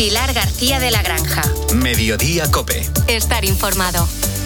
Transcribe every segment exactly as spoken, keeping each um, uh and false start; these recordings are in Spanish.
Pilar García de la Granja. Mediodía COPE. Estar informado.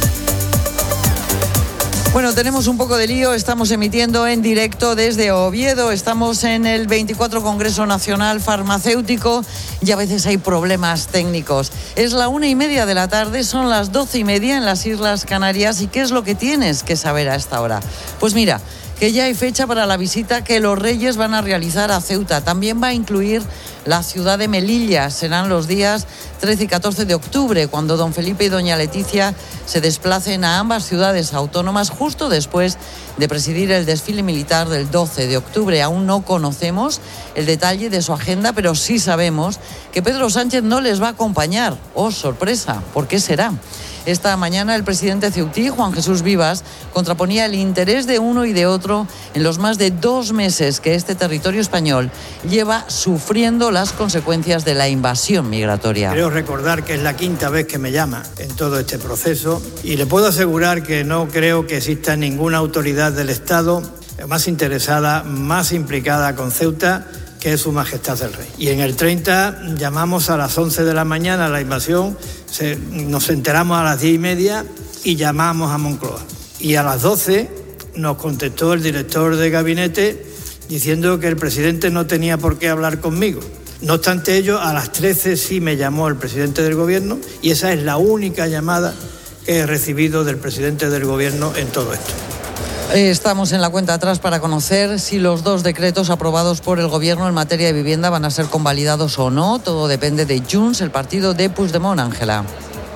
Bueno, tenemos un poco de lío, estamos emitiendo en directo desde Oviedo, estamos en el veinticuatro Congreso Nacional Farmacéutico y a veces hay problemas técnicos. Es la una y media de la tarde, son las doce y media en las Islas Canarias. ¿Y qué es lo que tienes que saber a esta hora? Pues mira, que ya hay fecha para la visita que los Reyes van a realizar a Ceuta. También va a incluir la ciudad de Melilla. Serán los días trece y catorce de octubre, cuando don Felipe y doña Leticia se desplacen a ambas ciudades autónomas justo después de presidir el desfile militar del doce de octubre. Aún no conocemos el detalle de su agenda, pero sí sabemos que Pedro Sánchez no les va a acompañar. ¡Oh, sorpresa! ¿Por qué será? Esta mañana el presidente ceutí, Juan Jesús Vivas, contraponía el interés de uno y de otro en los más de dos meses que este territorio español lleva sufriendo las consecuencias de la invasión migratoria. Creo recordar que es la quinta vez que me llama en todo este proceso y le puedo asegurar que no creo que exista ninguna autoridad del Estado más interesada, más implicada con Ceuta, que es Su Majestad el Rey. Y en el treinta llamamos a las once de la mañana a la invasión, se, nos enteramos a las diez y media y llamamos a Moncloa. Y a las doce nos contestó el director de gabinete diciendo que el presidente no tenía por qué hablar conmigo. No obstante ello, a las trece sí me llamó el presidente del gobierno y esa es la única llamada que he recibido del presidente del gobierno en todo esto. Estamos en la cuenta atrás para conocer si los dos decretos aprobados por el Gobierno en materia de vivienda van a ser convalidados o no. Todo depende de Junts, el partido de Puigdemont, Ángela.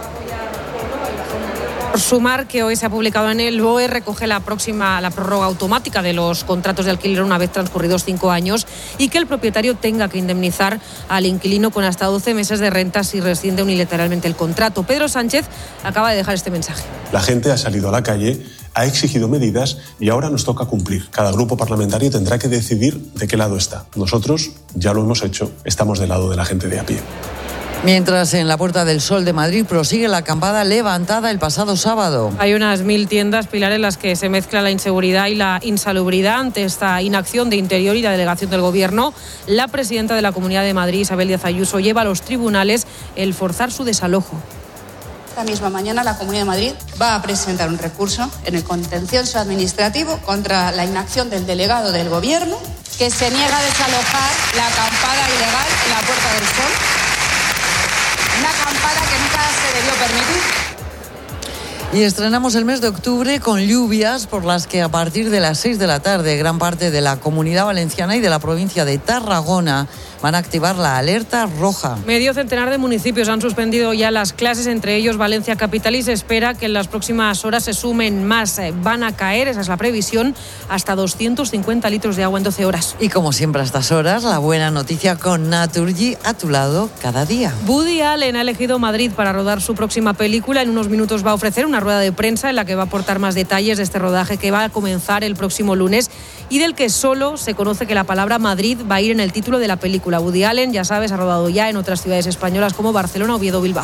Sumar que hoy se ha publicado en el B O E recoge la próxima la prórroga automática de los contratos de alquiler una vez transcurridos cinco años y que el propietario tenga que indemnizar al inquilino con hasta doce meses de renta si rescinde unilateralmente el contrato. Pedro Sánchez acaba de dejar este mensaje. La gente ha salido a la calle, ha exigido medidas y ahora nos toca cumplir. Cada grupo parlamentario tendrá que decidir de qué lado está. Nosotros ya lo hemos hecho, estamos del lado de la gente de a pie. Mientras en la Puerta del Sol de Madrid prosigue la acampada levantada el pasado sábado. Hay unas mil tiendas, Pilar, en las que se mezcla la inseguridad y la insalubridad. Ante esta inacción de Interior y la delegación del Gobierno, la presidenta de la Comunidad de Madrid, Isabel Díaz Ayuso, lleva a los tribunales el forzar su desalojo. Esta misma mañana la Comunidad de Madrid va a presentar un recurso en el contencioso administrativo contra la inacción del delegado del Gobierno, que se niega a desalojar la acampada ilegal en la Puerta del Sol. Una acampada que nunca se debió permitir. Y estrenamos el mes de octubre con lluvias por las que a partir de las seis de la tarde gran parte de la Comunidad Valenciana y de la provincia de Tarragona van a activar la alerta roja. Medio centenar de municipios han suspendido ya las clases, entre ellos Valencia Capital, y se espera que en las próximas horas se sumen más. Van a caer, esa es la previsión, hasta doscientos cincuenta litros de agua en doce horas. Y como siempre a estas horas, la buena noticia con Naturgy a tu lado cada día. Woody Allen ha elegido Madrid para rodar su próxima película. En unos minutos va a ofrecer una rueda de prensa en la que va a aportar más detalles de este rodaje que va a comenzar el próximo lunes y del que solo se conoce que la palabra Madrid va a ir en el título de la película. Woody Allen, ya sabes, ha rodado ya en otras ciudades españolas como Barcelona, Oviedo, Bilbao.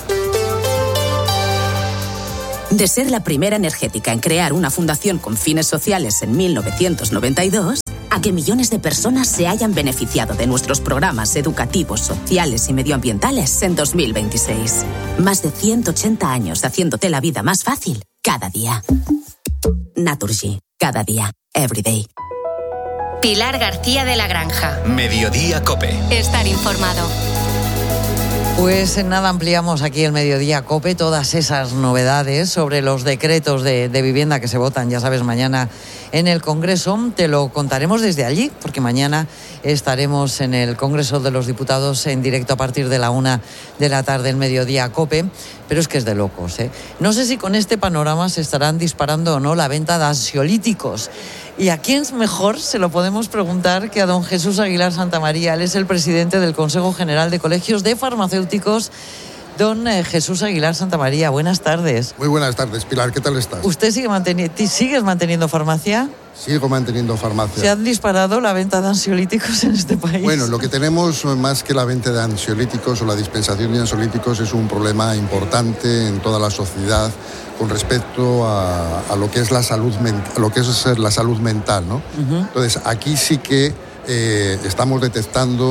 De ser la primera energética en crear una fundación con fines sociales en mil novecientos noventa y dos, a que millones de personas se hayan beneficiado de nuestros programas educativos, sociales y medioambientales en dos mil veintiséis. Más de ciento ochenta años haciéndote la vida más fácil cada día. Naturgy, cada día, every day. Pilar García de la Granja. Mediodía COPE. Estar informado. Pues en nada ampliamos aquí el Mediodía COPE todas esas novedades sobre los decretos de, de vivienda que se votan, ya sabes, mañana en el Congreso. Te lo contaremos desde allí, porque mañana estaremos en el Congreso de los Diputados en directo a partir de la una de la tarde en Mediodía COPE. Pero es que es de locos, ¿eh? No sé si con este panorama se estarán disparando o no la venta de ansiolíticos. ¿Y a quién mejor se lo podemos preguntar que a don Jesús Aguilar Santamaría? Él es el presidente del Consejo General de Colegios de Farmacéuticos. Don eh, Jesús Aguilar Santamaría, buenas tardes. Muy buenas tardes, Pilar, ¿qué tal estás? ¿Usted sigue manteniendo, sigues manteniendo farmacia? Sigo manteniendo farmacia. ¿Se han disparado la venta de ansiolíticos en este país? Bueno, lo que tenemos más que la venta de ansiolíticos o la dispensación de ansiolíticos es un problema importante en toda la sociedad con respecto a, a lo que es la salud mental, lo que es la salud mental, ¿no? Uh-huh. Entonces, aquí sí que eh, estamos detectando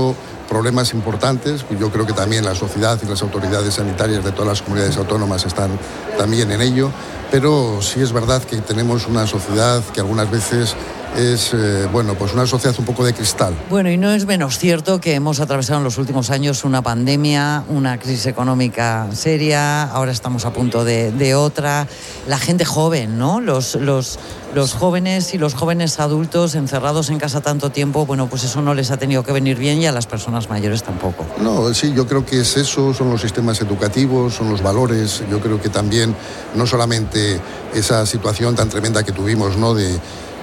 problemas importantes. Yo creo que también la sociedad y las autoridades sanitarias de todas las comunidades autónomas están también en ello, pero sí es verdad que tenemos una sociedad que algunas veces es, eh, bueno, pues una sociedad un poco de cristal. Bueno, y no es menos cierto que hemos atravesado en los últimos años una pandemia, una crisis económica seria, ahora estamos a punto de, de otra. La gente joven, ¿no? Los, los, los jóvenes y los jóvenes adultos encerrados en casa tanto tiempo, bueno, pues eso no les ha tenido que venir bien y a las personas mayores tampoco. No, sí, yo creo que es eso, son los sistemas educativos, son los valores. Yo creo que también, no solamente esa situación tan tremenda que tuvimos, ¿no?, de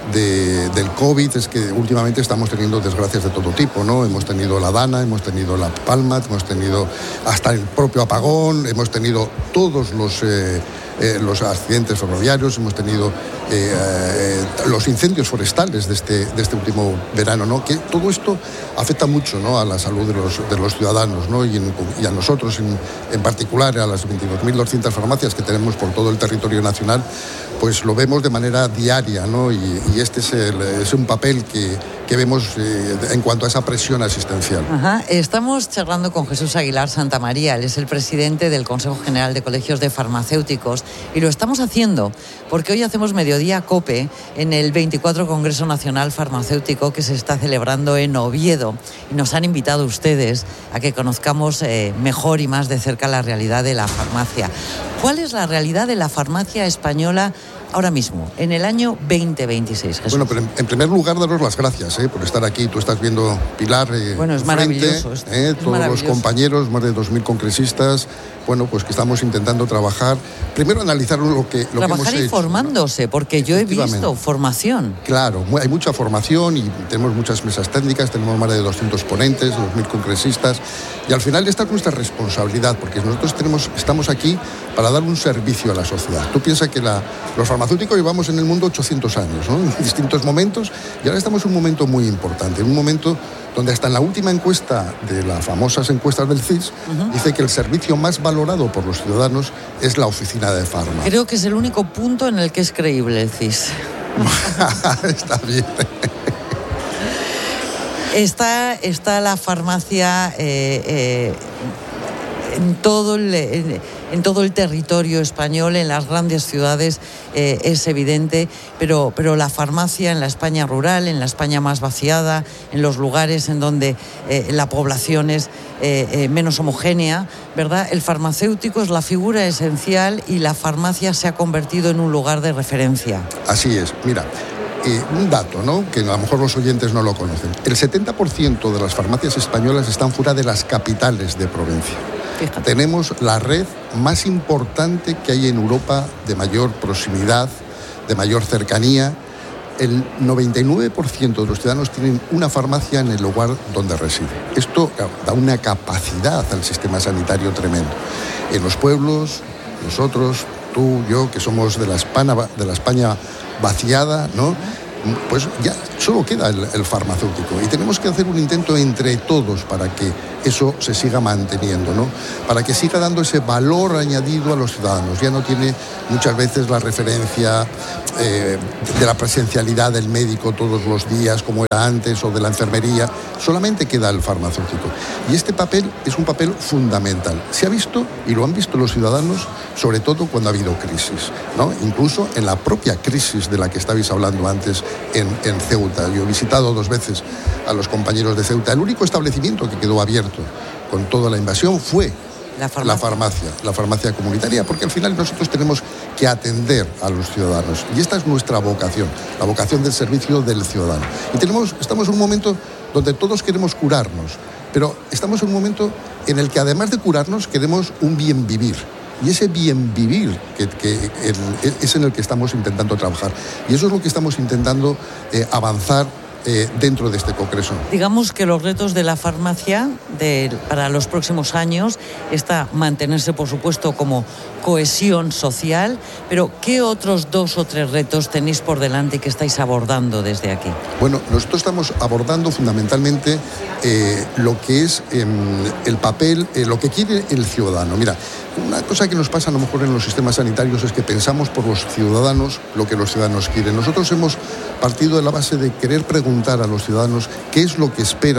De, del COVID, es que últimamente estamos teniendo desgracias de todo tipo, ¿no? Hemos tenido la Dana, hemos tenido la Palma, hemos tenido hasta el propio apagón, hemos tenido todos los, eh, eh, los accidentes ferroviarios, hemos tenido eh, eh, los incendios forestales de este, de este último verano, ¿no? Que todo esto afecta mucho, ¿no?, a la salud de los, de los ciudadanos, ¿no? y, en, y a nosotros en, en particular, a las veintidós mil doscientas farmacias que tenemos por todo el territorio nacional, pues lo vemos de manera diaria, ¿no? Y, y este es, el, es un papel que, que vemos eh, en cuanto a esa presión asistencial. Ajá. Estamos charlando con Jesús Aguilar Santamaría, él es el presidente del Consejo General de Colegios de Farmacéuticos, y lo estamos haciendo porque hoy hacemos Mediodía COPE en el veinticuatro Congreso Nacional Farmacéutico que se está celebrando en Oviedo, y nos han invitado ustedes a que conozcamos eh, mejor y más de cerca la realidad de la farmacia. ¿Cuál es la realidad de la farmacia española ahora mismo, en el año veinte veintiséis, Jesús? Bueno, pero en, en primer lugar, daros las gracias eh, por estar aquí. Tú estás viendo, Pilar, eh, bueno, es frente, maravilloso esto, eh, es todos maravilloso. los compañeros, más de dos mil congresistas, bueno, pues que estamos intentando trabajar. Primero, analizar lo que, lo Trabajar que hemos informándose, hecho, ¿no? porque yo he visto formación. Claro, hay mucha formación y tenemos muchas mesas técnicas, tenemos más de doscientos ponentes, dos mil congresistas, y al final esta es nuestra responsabilidad, porque nosotros tenemos, estamos aquí para dar un servicio a la sociedad. Tú piensas que la, los farmacéuticos llevamos en el mundo ochocientos años, ¿no?, en distintos momentos, y ahora estamos en un momento muy importante, en un momento donde hasta en la última encuesta de las famosas encuestas del C I S, uh-huh, dice que el servicio más valorado por los ciudadanos es la oficina de farma. Creo que es el único punto en el que es creíble el C I S. Está bien. Está, está la farmacia eh, eh, en todo el... En, en todo el territorio español, en las grandes ciudades, eh, es evidente, pero, pero la farmacia en la España rural, en la España más vaciada, en los lugares en donde eh, la población es eh, eh, menos homogénea, ¿verdad? El farmacéutico es la figura esencial y la farmacia se ha convertido en un lugar de referencia. Así es, mira. Eh, un dato, ¿no?, que a lo mejor los oyentes no lo conocen. El setenta por ciento de las farmacias españolas están fuera de las capitales de provincia. Fíjate. Tenemos la red más importante que hay en Europa, de mayor proximidad, de mayor cercanía. El noventa y nueve por ciento de los ciudadanos tienen una farmacia en el lugar donde residen. Esto da una capacidad al sistema sanitario tremendo. En los pueblos, nosotros, tú, yo, que somos de la España, de la España vaciada, ¿no?, pues ya solo queda el, el farmacéutico, y tenemos que hacer un intento entre todos para que eso se siga manteniendo, ¿no?, para que siga dando ese valor añadido a los ciudadanos. Ya no tiene muchas veces la referencia eh, de la presencialidad del médico todos los días como era antes, o de la enfermería, solamente queda el farmacéutico, y este papel es un papel fundamental. Se ha visto, y lo han visto los ciudadanos, sobre todo cuando ha habido crisis, ¿no?, incluso en la propia crisis de la que estabais hablando antes en, en Ceuta. Yo he visitado dos veces a los compañeros de Ceuta. El único establecimiento que quedó abierto con toda la invasión fue la farmacia. la farmacia, la farmacia comunitaria, porque al final nosotros tenemos que atender a los ciudadanos, y esta es nuestra vocación, la vocación del servicio del ciudadano. Y tenemos, estamos en un momento donde todos queremos curarnos, pero estamos en un momento en el que, además de curarnos, queremos un bien vivir. Y ese bien vivir que, que el, es en el que estamos intentando trabajar. Y eso es lo que estamos intentando eh, avanzar eh, dentro de este congreso. Digamos que los retos de la farmacia de, para los próximos años está mantenerse, por supuesto, como cohesión social, pero ¿qué otros dos o tres retos tenéis por delante que estáis abordando desde aquí? Bueno, nosotros estamos abordando fundamentalmente eh, lo que es eh, el papel, eh, lo que quiere el ciudadano. Mira, una cosa que nos pasa a lo mejor en los sistemas sanitarios es que pensamos por los ciudadanos lo que los ciudadanos quieren. Nosotros hemos partido de la base de querer preguntar a los ciudadanos qué es lo que esperan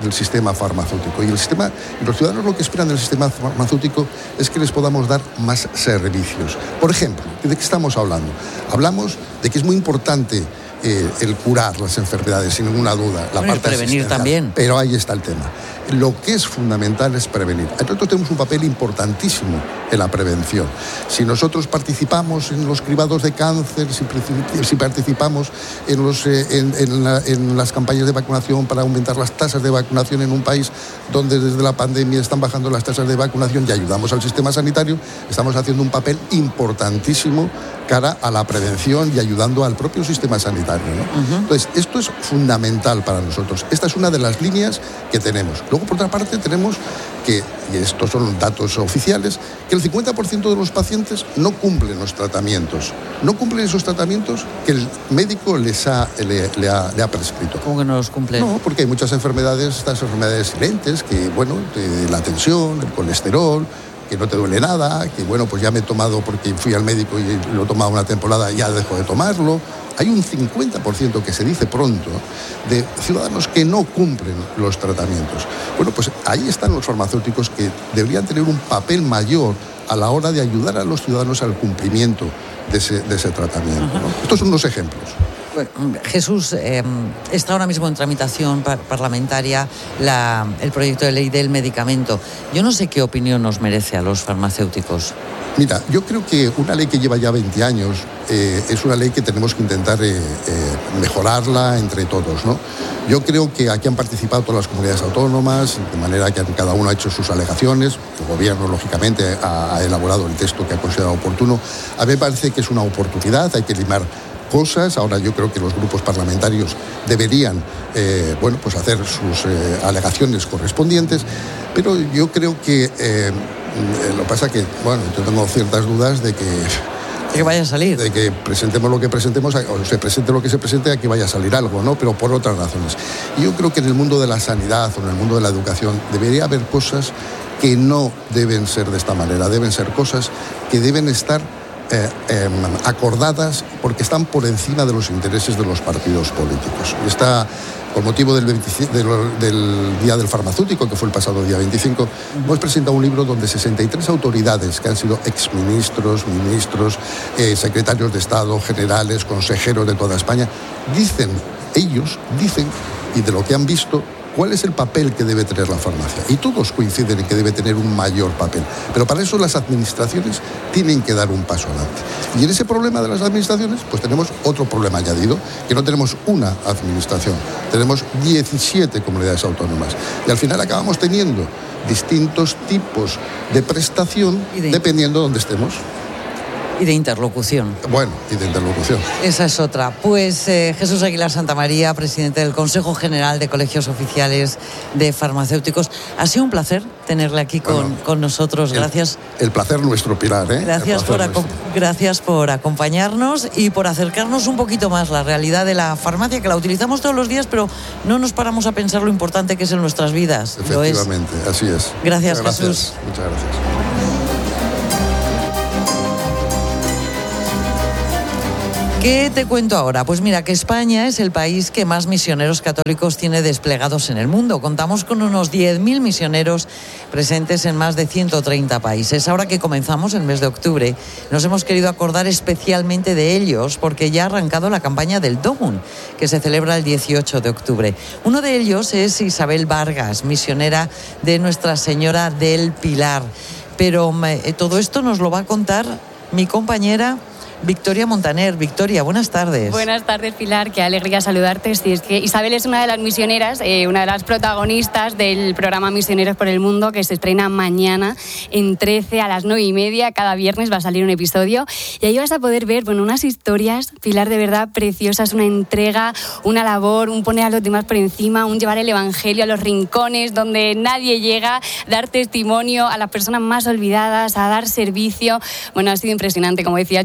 del sistema farmacéutico. Y el sistema, los ciudadanos lo que esperan del sistema farmacéutico es que les podamos dar más servicios. Por ejemplo, ¿de qué estamos hablando? Hablamos de que es muy importante eh, el curar las enfermedades, sin ninguna duda. La bueno, parte prevenir también. Pero ahí está el tema. Lo que es fundamental es prevenir. Nosotros tenemos un papel importantísimo en la prevención. Si nosotros participamos en los cribados de cáncer, si, si participamos en, los, eh, en, en, la, en las campañas de vacunación para aumentar las tasas de vacunación en un país donde desde la pandemia están bajando las tasas de vacunación y ayudamos al sistema sanitario, estamos haciendo un papel importantísimo cara a la prevención y ayudando al propio sistema sanitario, ¿no? Uh-huh. Entonces, esto es fundamental para nosotros. Esta es una de las líneas que tenemos. Luego, por otra parte, tenemos que, y estos son datos oficiales, que el cincuenta por ciento de los pacientes no cumplen los tratamientos. No cumplen esos tratamientos que el médico les ha, le, le ha, le ha prescrito. ¿Cómo que no los cumplen? No, porque hay muchas enfermedades, estas enfermedades silentes, que, bueno, la tensión, el colesterol, que no te duele nada, que bueno, pues ya me he tomado porque fui al médico y lo he tomado una temporada y ya dejo de tomarlo. Hay un cincuenta por ciento que se dice pronto de ciudadanos que no cumplen los tratamientos. Bueno, pues ahí están los farmacéuticos que deberían tener un papel mayor a la hora de ayudar a los ciudadanos al cumplimiento de ese, de ese tratamiento, ¿no? Estos son unos ejemplos. Bueno, Jesús, eh, está ahora mismo en tramitación par- parlamentaria la, el proyecto de ley del medicamento. Yo no sé qué opinión nos merece a los farmacéuticos. Mira, yo creo que una ley que lleva ya veinte años eh, es una ley que tenemos que intentar eh, eh, mejorarla entre todos, ¿no? Yo creo que aquí han participado todas las comunidades autónomas, de manera que cada uno ha hecho sus alegaciones. El gobierno, lógicamente, ha, ha elaborado el texto que ha considerado oportuno. A mí me parece que es una oportunidad, hay que limar cosas. Ahora yo creo que los grupos parlamentarios deberían eh, bueno, pues hacer sus eh, alegaciones correspondientes, pero yo creo que eh, lo que pasa que, bueno, yo tengo ciertas dudas de que que vaya a salir. De que presentemos lo que presentemos, o se presente lo que se presente, a que vaya a salir algo, ¿no? Pero por otras razones. Y yo creo que en el mundo de la sanidad o en el mundo de la educación debería haber cosas que no deben ser de esta manera, deben ser cosas que deben estar Eh, eh, acordadas porque están por encima de los intereses de los partidos políticos. Y está, con motivo del, veinticinco, del, del Día del Farmacéutico, que fue el pasado día veinticinco, uh-huh. hemos presentado un libro donde sesenta y tres autoridades que han sido exministros, ministros, eh, secretarios de Estado, generales, consejeros de toda España, dicen, ellos dicen, y de lo que han visto, cuál es el papel que debe tener la farmacia. Y todos coinciden en que debe tener un mayor papel. Pero para eso las administraciones tienen que dar un paso adelante. Y en ese problema de las administraciones, pues tenemos otro problema añadido, que no tenemos una administración, tenemos diecisiete comunidades autónomas. Y al final acabamos teniendo distintos tipos de prestación de... dependiendo de dónde estemos. Y de interlocución. Bueno, y de interlocución. Esa es otra. Pues eh, Jesús Aguilar Santamaría, presidente del Consejo General de Colegios Oficiales de Farmacéuticos. Ha sido un placer tenerle aquí con, bueno, con nosotros. Gracias. El, el placer nuestro, Pilar. ¿eh? Gracias, por aco- gracias por acompañarnos y por acercarnos un poquito más la realidad de la farmacia, que la utilizamos todos los días, pero no nos paramos a pensar lo importante que es en nuestras vidas. Efectivamente, lo es. Así es. Gracias, Muchas Jesús. Gracias. Muchas gracias. ¿Qué te cuento ahora? Pues mira, que España es el país que más misioneros católicos tiene desplegados en el mundo. Contamos con unos diez mil misioneros presentes en más de ciento treinta países. Ahora que comenzamos el mes de octubre, nos hemos querido acordar especialmente de ellos porque ya ha arrancado la campaña del Dómun, que se celebra el dieciocho de octubre. Uno de ellos es Isabel Vargas, misionera de Nuestra Señora del Pilar. Pero eh, todo esto nos lo va a contar mi compañera Victoria Montaner. Victoria, buenas tardes. Buenas tardes, Pilar, qué alegría saludarte. Sí, es que Isabel es una de las misioneras, eh, una de las protagonistas del programa Misioneros por el Mundo, que se estrena mañana en trece a las nueve y media. Cada viernes va a salir un episodio y ahí vas a poder ver, bueno, unas historias, Pilar, de verdad preciosas, una entrega, una labor, un poner a los demás por encima, un llevar el evangelio a los rincones donde nadie llega, dar testimonio a las personas más olvidadas, a dar servicio. Bueno, ha sido impresionante, como decías, yo he estado allí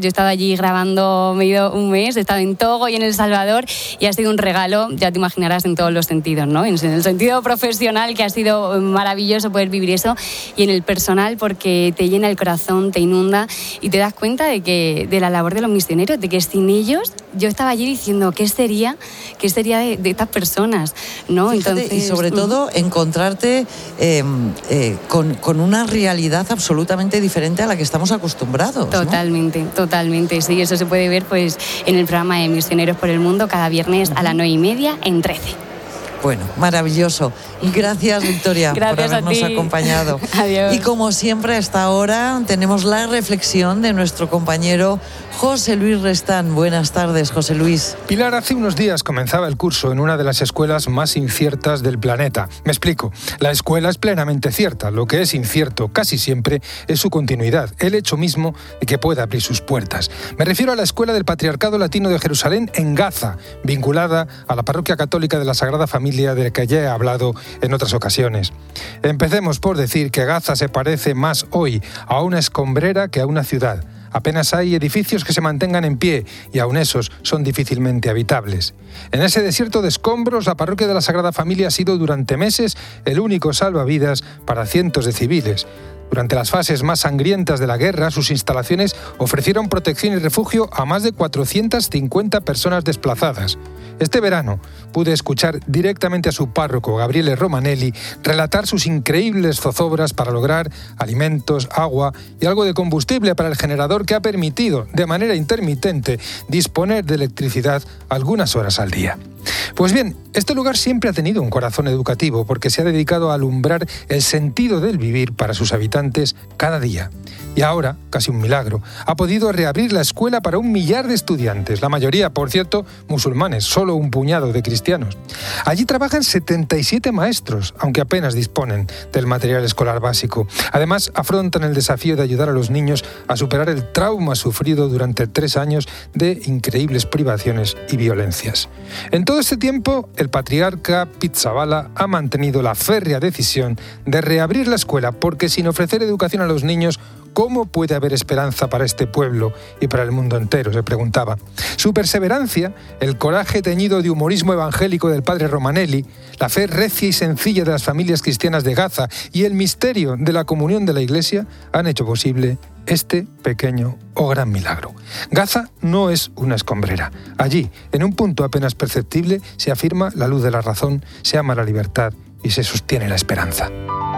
allí grabando medio un mes, he estado en Togo y en El Salvador y ha sido un regalo, ya te imaginarás, en todos los sentidos, ¿no? En el sentido profesional, que ha sido maravilloso poder vivir eso, y en el personal, porque te llena el corazón, te inunda y te das cuenta de que de la labor de los misioneros, de que sin ellos, yo estaba allí diciendo, ¿qué sería, qué sería de, de estas personas? ¿No? Fíjate, Entonces, y sobre todo encontrarte eh, eh, con, con una realidad absolutamente diferente a la que estamos acostumbrados, ¿no? Totalmente, totalmente, sí, eso se puede ver pues en el programa de Misioneros por el Mundo cada viernes a las nueve y media en trece. Bueno, maravilloso. Gracias, Victoria, Gracias por habernos a ti. acompañado. Adiós. Y como siempre, hasta ahora tenemos la reflexión de nuestro compañero José Luis Restán. Buenas tardes, José Luis. Pilar, hace unos días comenzaba el curso en una de las escuelas más inciertas del planeta. Me explico. La escuela es plenamente cierta. Lo que es incierto casi siempre es su continuidad, el hecho mismo de que pueda abrir sus puertas. Me refiero a la Escuela del Patriarcado Latino de Jerusalén en Gaza, vinculada a la Parroquia Católica de la Sagrada Familia, de la que ya he hablado en otras ocasiones. Empecemos por decir que Gaza se parece más hoy a una escombrera que a una ciudad. Apenas hay edificios que se mantengan en pie y aun esos son difícilmente habitables. En ese desierto de escombros, la parroquia de la Sagrada Familia ha sido durante meses el único salvavidas para cientos de civiles. Durante las fases más sangrientas de la guerra, sus instalaciones ofrecieron protección y refugio a más de cuatrocientas cincuenta personas desplazadas. Este verano pude escuchar directamente a su párroco, Gabriele Romanelli, relatar sus increíbles zozobras para lograr alimentos, agua y algo de combustible para el generador que ha permitido, de manera intermitente, disponer de electricidad algunas horas al día. Pues bien, este lugar siempre ha tenido un corazón educativo porque se ha dedicado a alumbrar el sentido del vivir para sus habitantes cada día. Y ahora, casi un milagro, ha podido reabrir la escuela para un millar de estudiantes, la mayoría, por cierto, musulmanes, solo un puñado de cristianos. Allí trabajan setenta y siete maestros, aunque apenas disponen del material escolar básico. Además, afrontan el desafío de ayudar a los niños a superar el trauma sufrido durante tres años de increíbles privaciones y violencias. En todo este tiempo, el patriarca Pizzaballa ha mantenido la férrea decisión de reabrir la escuela porque sin ofrecer educación a los niños, ¿cómo puede haber esperanza para este pueblo y para el mundo entero?, se preguntaba. Su perseverancia, el coraje teñido de humorismo evangélico del padre Romanelli, la fe recia y sencilla de las familias cristianas de Gaza y el misterio de la comunión de la Iglesia han hecho posible este pequeño o gran milagro. Gaza no es una escombrera. Allí, en un punto apenas perceptible, se afirma la luz de la razón, se ama la libertad y se sostiene la esperanza.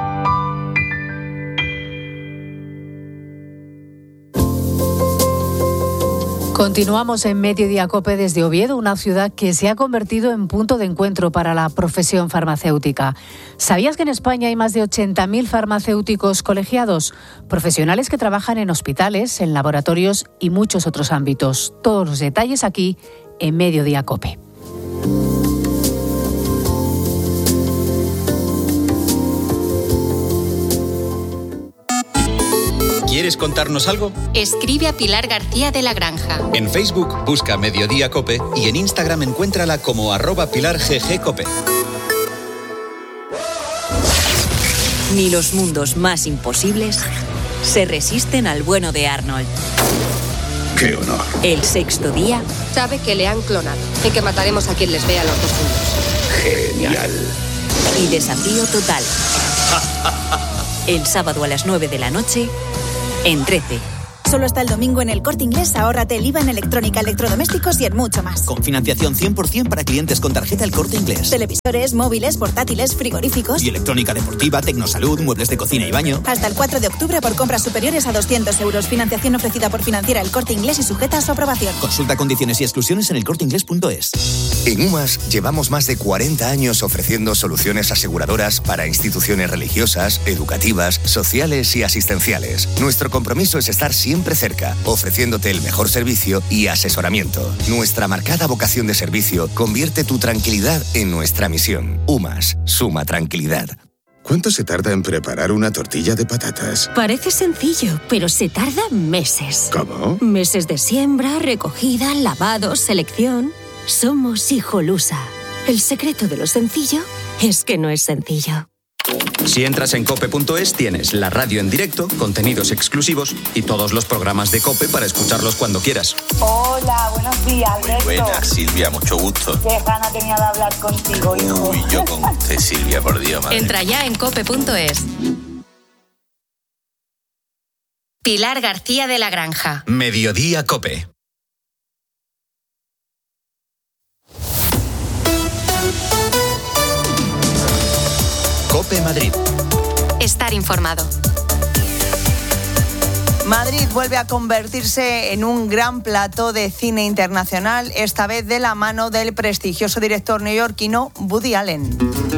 Continuamos en Mediodía COPE desde Oviedo, una ciudad que se ha convertido en punto de encuentro para la profesión farmacéutica. ¿Sabías que en España hay más de ochenta mil farmacéuticos colegiados? Profesionales que trabajan en hospitales, en laboratorios y muchos otros ámbitos. Todos los detalles aquí en Mediodía COPE. ¿Quieres contarnos algo? Escribe a Pilar García de la Granja. En Facebook busca Mediodía Cope y en Instagram encuéntrala como arroba Pilar G G Cope. Ni los mundos más imposibles se resisten al bueno de Arnold. ¡Qué honor! El sexto día. Sabe que le han clonado y que mataremos a quien les vea los dos juntos. ¡Genial! Y desafío total. El sábado a las nueve de la noche, en trece. Solo hasta el domingo en El Corte Inglés, ahórrate el I V A en electrónica, electrodomésticos y en mucho más. Con financiación cien por ciento para clientes con tarjeta El Corte Inglés. Televisores, móviles, portátiles, frigoríficos. Y electrónica deportiva, tecnosalud, muebles de cocina y baño. Hasta el cuatro de octubre por compras superiores a doscientos euros. Financiación ofrecida por Financiera El Corte Inglés y sujeta a su aprobación. Consulta condiciones y exclusiones en el corte inglés punto es. En UMAS llevamos más de cuarenta años ofreciendo soluciones aseguradoras para instituciones religiosas, educativas, sociales y asistenciales. Nuestro compromiso es estar siempre cerca, ofreciéndote el mejor servicio y asesoramiento. Nuestra marcada vocación de servicio convierte tu tranquilidad en nuestra misión. UMAS, suma tranquilidad. ¿Cuánto se tarda en preparar una tortilla de patatas? Parece sencillo, pero se tarda meses. ¿Cómo? Meses de siembra, recogida, lavado, selección. Somos Hijolusa. El secreto de lo sencillo es que no es sencillo. Si entras en cope punto es, tienes la radio en directo, contenidos exclusivos y todos los programas de COPE para escucharlos cuando quieras. Hola, buenos días, Alberto. Buenas, Silvia, mucho gusto. Qué gana tenía de hablar contigo, hijo. Uy, yo con usted, Silvia, por Dios, madre. Entra ya en cope punto es. Pilar García de la Granja. Mediodía COPE. COPE Madrid. Estar informado. Madrid vuelve a convertirse en un gran plató de cine internacional, esta vez de la mano del prestigioso director neoyorquino Woody Allen.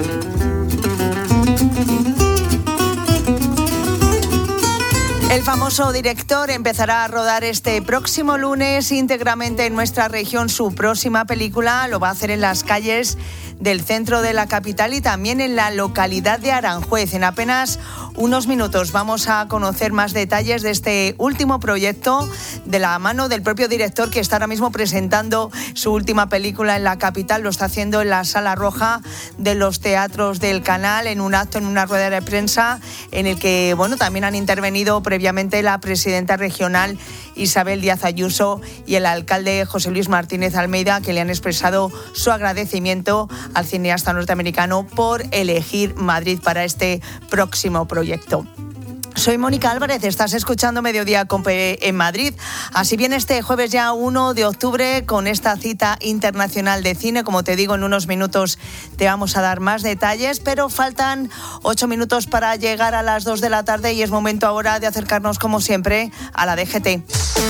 El famoso director empezará a rodar este próximo lunes íntegramente en nuestra región su próxima película. Lo va a hacer en las calles del centro de la capital y también en la localidad de Aranjuez. En apenas unos minutos vamos a conocer más detalles de este último proyecto de la mano del propio director, que está ahora mismo presentando su última película en la capital. Lo está haciendo en la Sala Roja de los Teatros del Canal, en un acto, en una rueda de prensa en el que, bueno, también han intervenido previamente la presidenta regional Isabel Díaz Ayuso y el alcalde José Luis Martínez Almeida, que le han expresado su agradecimiento al cineasta norteamericano por elegir Madrid para este próximo proyecto. Soy Mónica Álvarez, estás escuchando Mediodía COPE en Madrid. Así bien, este jueves ya uno de octubre con esta cita internacional de cine. Como te digo, en unos minutos te vamos a dar más detalles, pero faltan ocho minutos para llegar a las dos de la tarde y es momento ahora de acercarnos, como siempre, a la D G T.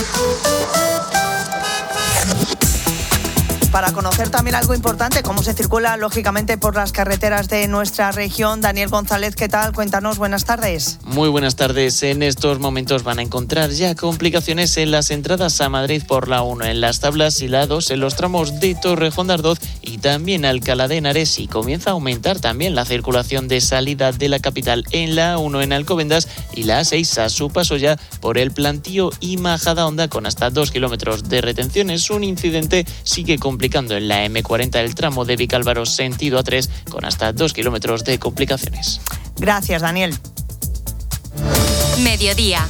Para conocer también algo importante, cómo se circula lógicamente por las carreteras de nuestra región. Daniel González, ¿qué tal? Cuéntanos, buenas tardes. Muy buenas tardes. En estos momentos van a encontrar ya complicaciones en las entradas a Madrid por la uno, en las tablas y la dos, en los tramos de Torrejón de Ardoz y también Alcalá de Henares, y comienza a aumentar también la circulación de salida de la capital en la A uno en Alcobendas y la A seis a su paso ya por el Plantío y Majadahonda con hasta dos kilómetros de retenciones. Un incidente sigue complicando en la eme cuarenta el tramo de Vicálvaro sentido A tres con hasta dos kilómetros de complicaciones. Gracias, Daniel. Mediodía.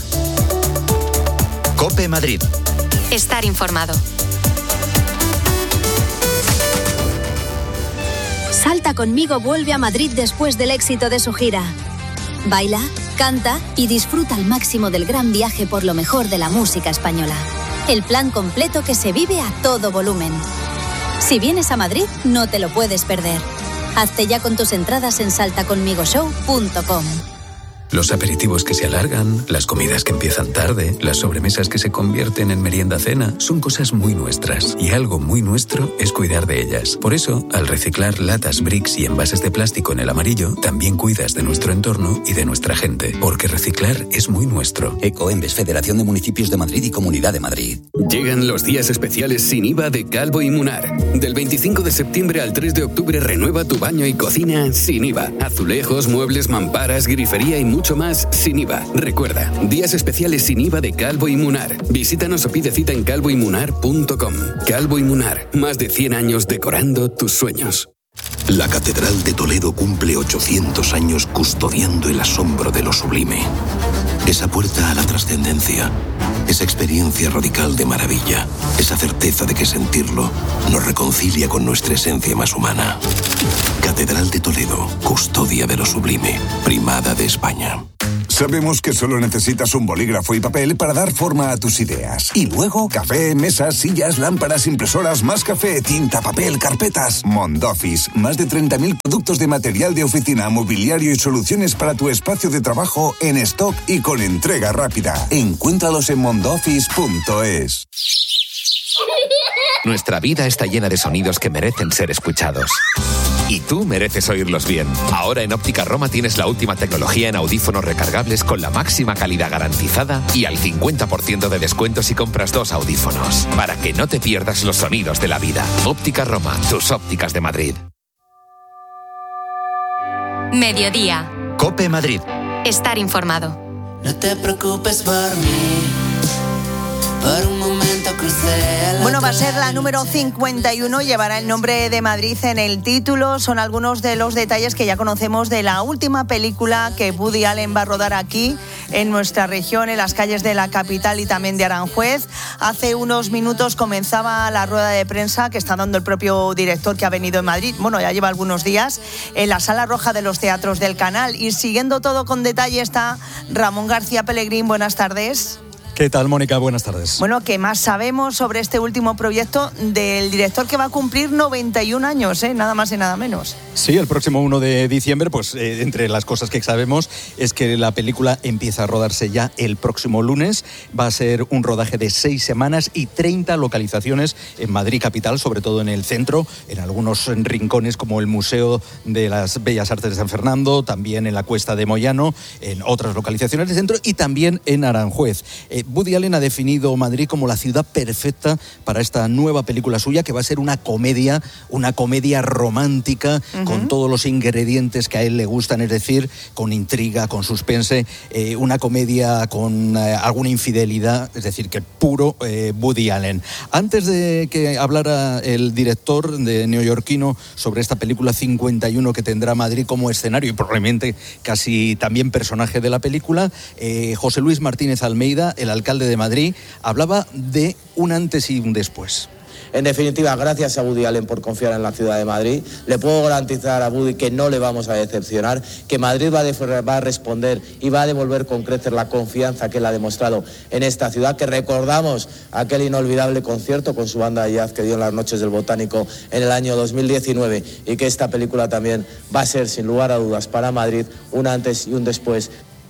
COPE Madrid. Estar informado. Salta conmigo vuelve a Madrid después del éxito de su gira. Baila, canta y disfruta al máximo del gran viaje por lo mejor de la música española. El plan completo que se vive a todo volumen. Si vienes a Madrid, no te lo puedes perder. Hazte ya con tus entradas en salta conmigo show punto com. Los aperitivos que se alargan, las comidas que empiezan tarde, las sobremesas que se convierten en merienda-cena, son cosas muy nuestras. Y algo muy nuestro es cuidar de ellas. Por eso, al reciclar latas, bricks y envases de plástico en el amarillo, también cuidas de nuestro entorno y de nuestra gente. Porque reciclar es muy nuestro. Ecoembes, Federación de Municipios de Madrid y Comunidad de Madrid. Llegan los días especiales sin I V A de Calvo y Munar. Del veinticinco de septiembre al tres de octubre renueva tu baño y cocina sin I V A. Azulejos, muebles, mamparas, grifería y mucho más sin I V A. Recuerda, días especiales sin I V A de Calvo y Munar. Visítanos o pide cita en calvo y munar punto com. Calvo y Munar, más de cien años decorando tus sueños. La Catedral de Toledo cumple ochocientos años custodiando el asombro de lo sublime. Esa puerta a la trascendencia, esa experiencia radical de maravilla, esa certeza de que sentirlo nos reconcilia con nuestra esencia más humana. Catedral de Toledo, custodia de lo sublime, primada de España. Sabemos que solo necesitas un bolígrafo y papel para dar forma a tus ideas. Y luego, café, mesas, sillas, lámparas, impresoras, más café, tinta, papel, carpetas. Mondoffice, más de treinta mil productos de material de oficina, mobiliario y soluciones para tu espacio de trabajo en stock y con entrega rápida. Encuéntralos en mondoffice punto es. Nuestra vida está llena de sonidos que merecen ser escuchados. Y tú mereces oírlos bien. Ahora en Óptica Roma tienes la última tecnología en audífonos recargables con la máxima calidad garantizada y al cincuenta por ciento de descuento si compras dos audífonos. Para que no te pierdas los sonidos de la vida. Óptica Roma, tus ópticas de Madrid. Mediodía. COPE Madrid. Estar informado. No te preocupes por mí. Por un momento crucé el Bueno, va a ser la número cincuenta y uno, llevará el nombre de Madrid en el título. Son algunos de los detalles que ya conocemos de la última película que Woody Allen va a rodar aquí, en nuestra región, en las calles de la capital y también de Aranjuez. Hace unos minutos comenzaba la rueda de prensa que está dando el propio director, que ha venido en Madrid, bueno, ya lleva algunos días, en la Sala Roja de los Teatros del Canal. Y siguiendo todo con detalle está Ramón García Pellegrín. Buenas tardes. ¿Qué tal, Mónica? Buenas tardes. Bueno, ¿qué más sabemos sobre este último proyecto del director que va a cumplir noventa y un años, eh? Nada más y nada menos? Sí, el próximo uno de diciembre, pues eh, entre las cosas que sabemos es que la película empieza a rodarse ya el próximo lunes. Va a ser un rodaje de seis semanas y treinta localizaciones en Madrid capital, sobre todo en el centro, en algunos rincones como el Museo de las Bellas Artes de San Fernando, también en la Cuesta de Moyano, en otras localizaciones del centro y también en Aranjuez. Eh, Woody Allen ha definido Madrid como la ciudad perfecta para esta nueva película suya, que va a ser una comedia, una comedia romántica, uh-huh. con todos los ingredientes que a él le gustan, es decir, con intriga, con suspense, eh, una comedia con eh, alguna infidelidad, es decir, que puro eh, Woody Allen. Antes de que hablara el director de neoyorquino sobre esta película cincuenta y uno que tendrá Madrid como escenario y probablemente casi también personaje de la película, eh, José Luis Martínez Almeida, el alcalde de Madrid, hablaba de un antes y un después. En definitiva, gracias a Woody Allen por confiar en la ciudad de Madrid. Le puedo garantizar a Woody que no le vamos a decepcionar, que Madrid va a, de, va a responder y va a devolver con crecer la confianza que él ha demostrado en esta ciudad, que recordamos aquel inolvidable concierto con su banda de jazz que dio en las Noches del Botánico en el año dos mil diecinueve, y que esta película también va a ser, sin lugar a dudas, para Madrid un antes y un después.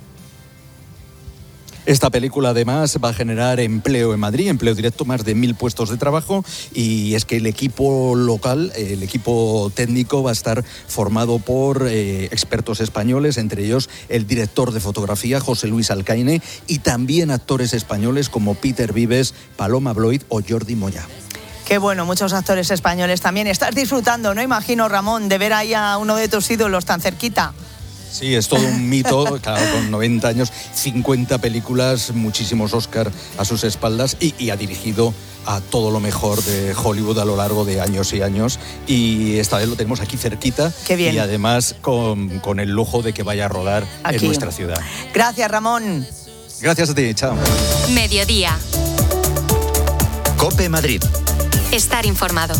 Esta película además va a generar empleo en Madrid, empleo directo, más de mil puestos de trabajo, y es que el equipo local, el equipo técnico va a estar formado por eh, expertos españoles, entre ellos el director de fotografía José Luis Alcaine, y también actores españoles como Peter Vives, Paloma Bloyd o Jordi Moya. Qué bueno, muchos actores españoles también. Estás disfrutando, ¿no? Imagino, Ramón, de ver ahí a uno de tus ídolos tan cerquita. Sí, es todo un mito, claro, con noventa años, cincuenta películas, muchísimos Oscar a sus espaldas, y, y ha dirigido a todo lo mejor de Hollywood a lo largo de años y años, y esta vez lo tenemos aquí cerquita. Qué bien. Y además con, con el lujo de que vaya a rodar aquí, en nuestra ciudad. Gracias, Ramón. Gracias a ti, chao. Mediodía. COPE Madrid. Estar informado.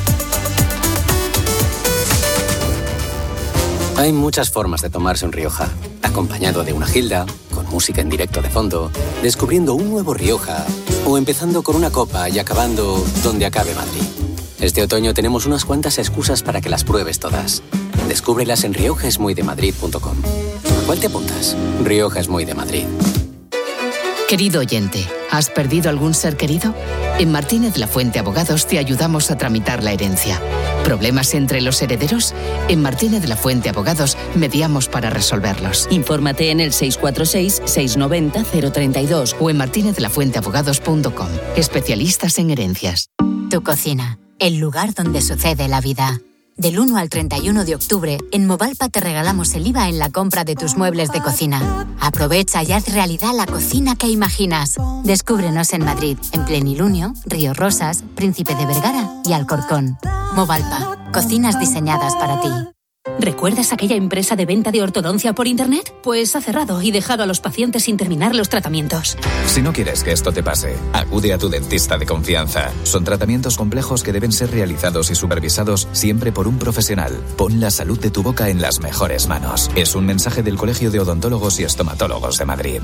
Hay muchas formas de tomarse un Rioja. Acompañado de una gilda, con música en directo de fondo, descubriendo un nuevo Rioja, o empezando con una copa y acabando donde acabe Madrid. Este otoño tenemos unas cuantas excusas para que las pruebes todas. Descúbrelas en rioja es muy de madrid punto com. ¿A cuál te apuntas? Rioja es muy de Madrid. Querido oyente, ¿has perdido algún ser querido? En Martínez La Fuente Abogados te ayudamos a tramitar la herencia. ¿Problemas entre los herederos? En Martínez La Fuente Abogados mediamos para resolverlos. Infórmate en el seis cuatro seis, seis nueve cero, cero tres dos o en martinez la fuente abogados punto com. Especialistas en herencias. Tu cocina, el lugar donde sucede la vida. Del uno al treinta y uno de octubre, en Movalpa te regalamos el I V A en la compra de tus muebles de cocina. Aprovecha y haz realidad la cocina que imaginas. Descúbrenos en Madrid, en Plenilunio, Río Rosas, Príncipe de Vergara y Alcorcón. Movalpa, cocinas diseñadas para ti. ¿Recuerdas aquella empresa de venta de ortodoncia por internet? Pues ha cerrado y dejado a los pacientes sin terminar los tratamientos. Si no quieres que esto te pase, acude a tu dentista de confianza. Son tratamientos complejos que deben ser realizados y supervisados siempre por un profesional. Pon la salud de tu boca en las mejores manos. Es un mensaje del Colegio de Odontólogos y Estomatólogos de Madrid.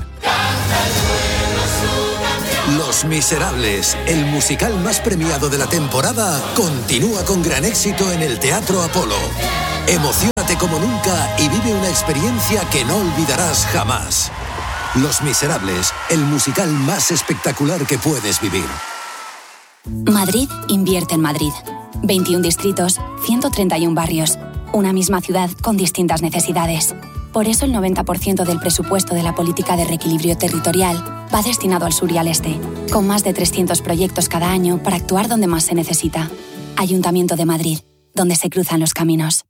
Los Miserables, el musical más premiado de la temporada, continúa con gran éxito en el Teatro Apolo. Emociónate como nunca y vive una experiencia que no olvidarás jamás. Los Miserables, el musical más espectacular que puedes vivir. Madrid invierte en Madrid. veintiún distritos, ciento treinta y uno barrios. Una misma ciudad con distintas necesidades. Por eso el noventa por ciento del presupuesto de la política de reequilibrio territorial va destinado al sur y al este, con más de trescientos proyectos cada año para actuar donde más se necesita. Ayuntamiento de Madrid, donde se cruzan los caminos.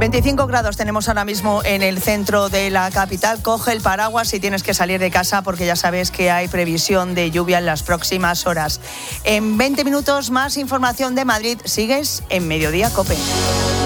veinticinco grados tenemos ahora mismo en el centro de la capital. Coge el paraguas si tienes que salir de casa porque ya sabes que hay previsión de lluvia en las próximas horas. En veinte minutos más información de Madrid. Sigues en Mediodía COPE.